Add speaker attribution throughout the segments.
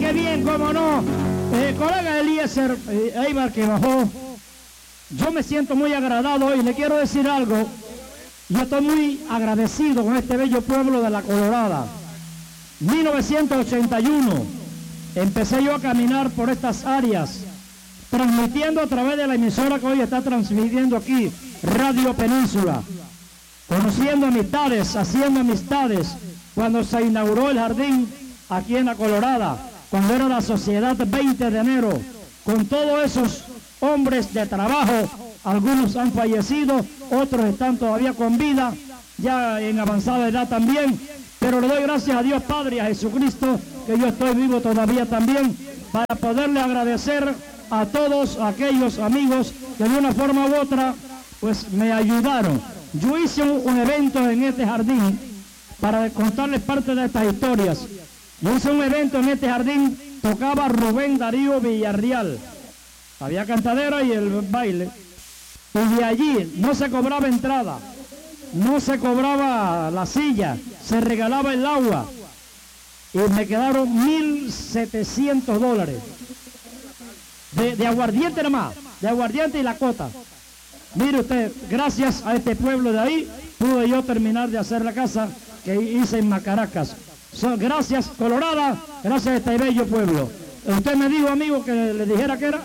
Speaker 1: qué bien, cómo no. Colega Eliezer Eibar que bajó, yo me siento muy agradado y le quiero decir algo. Yo estoy muy agradecido con este bello pueblo de La Colorada. 1981 empecé yo a caminar por estas áreas, transmitiendo a través de la emisora que hoy está transmitiendo aquí, Radio Península, conociendo amistades, haciendo amistades, cuando se inauguró el jardín aquí en La Colorada, cuando era la Sociedad 20 de enero, con todos esos hombres de trabajo. Algunos han fallecido, otros están todavía con vida, ya en avanzada edad también, pero le doy gracias a Dios Padre y a Jesucristo que yo estoy vivo todavía también, para poderle agradecer a todos aquellos amigos que de una forma u otra pues me ayudaron. Yo hice un evento en este jardín para contarles parte de estas historias. Yo hice un evento en este jardín, tocaba Rubén Darío Villarreal, había cantadera y el baile, y de allí no se cobraba entrada, no se cobraba la silla, se regalaba el agua, y me quedaron $1,700 de aguardiente nada más, de aguardiente y la cota. Mire usted, gracias a este pueblo de ahí pude yo terminar de hacer la casa que hice en Macaracas. Gracias Colorada, gracias a este bello pueblo. Usted me dijo, amigo, que le dijera que era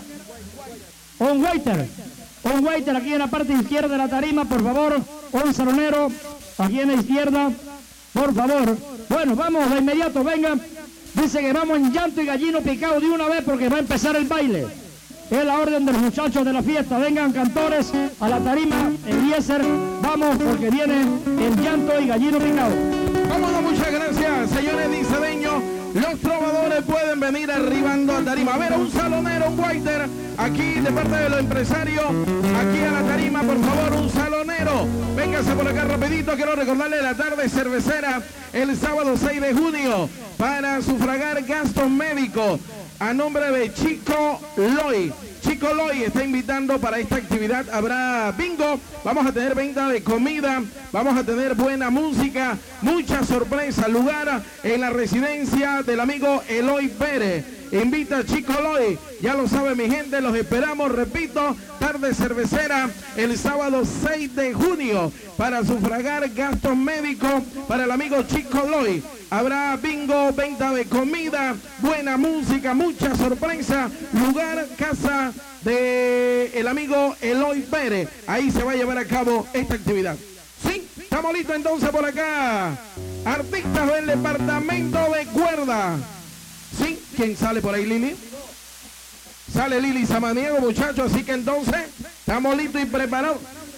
Speaker 1: un waiter aquí en la parte izquierda de la tarima, por favor, un salonero aquí en la izquierda, por favor. Bueno, vamos de inmediato, venga. Dice que vamos en llanto y gallino picado de una vez porque va a empezar el baile. Es la orden de los muchachos de la fiesta. Vengan cantores a la tarima, Eliezer, vamos porque viene el llanto y gallino picado.
Speaker 2: Vámonos, muchas gracias, señores licedeños. Los trovadores pueden venir arribando a tarima. A ver, un salonero, un waiter, aquí de parte de los empresarios, aquí a la tarima, por favor, un salonero. Véngase por acá rapidito, quiero recordarle la tarde cervecera el sábado 6 de junio para sufragar gastos médicos a nombre de Chico Loy. Chico Loy está invitando para esta actividad. Habrá bingo, vamos a tener venta de comida, vamos a tener buena música, mucha sorpresa. Lugar en la residencia del amigo Eloy Pérez. Invita a Chico Loy, ya lo sabe mi gente, los esperamos, repito, tarde cervecera el sábado 6 de junio para sufragar gastos médicos para el amigo Chico Loy. Habrá bingo, venta de comida, buena música, mucha sorpresa. Lugar, casa de el amigo Eloy Pérez. Ahí se va a llevar a cabo esta actividad. Sí, estamos listos entonces por acá. Artistas del departamento de cuerda. Sí, ¿quién sale por ahí, Lili? Sale Lili Samaniego, muchachos, así que entonces estamos listos y preparados.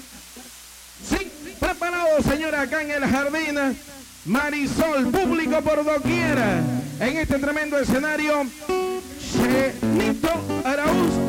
Speaker 2: Sí, preparados, señora, acá en el jardín. Marisol, público por doquiera. En este tremendo escenario, Chenito Araúz